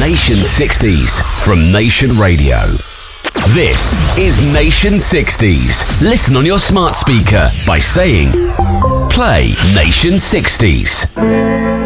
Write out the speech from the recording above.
Nation 60s from Nation Radio. This is Nation 60s. Listen on your smart speaker by saying, play Nation 60s.